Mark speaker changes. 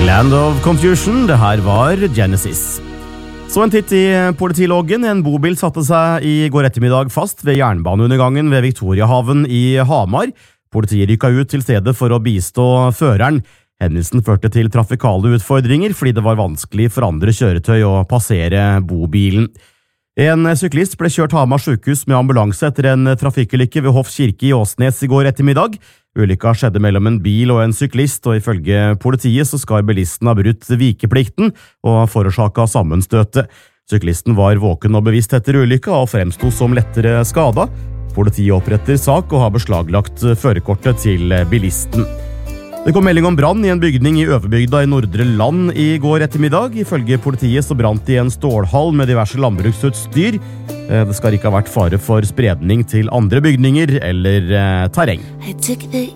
Speaker 1: Land of Confusion, det her var Genesis. Så en titt i politiloggen. En bobil satte seg i går ettermiddag fast ved jernbaneundergangen ved Victoriahaven i Hamar. Politiet rykket ut til stedet for å bistå føreren. Hendelsen førte til trafikale utfordringer fordi det var vanskelig for andre kjøretøy å passere bobilen. En syklist ble kjørt Hamar sykehus med ambulanse etter en trafikkulykke ved Hoff kirke i Åsnes i går ettermiddag. Ulykka skjedde mellom en bil og en syklist, og ifølge politiet så skal bilisten ha brutt vikeplikten og forårsaket sammenstøtet. Syklisten var våken og bevisst etter ulykka og fremsto som lettere skada. Politiet oppretter sak og har beslaglagt førerkortet til bilisten. Det kom melding om brann i en bygning i Øverbygda i Nordre Land i går ettermiddag. Ifølge politiet så brant det i en stålhall med diverse landbruksutstyr. Det skal ikke ha vært fare for spredning til andre bygninger eller terreng.
Speaker 2: I took the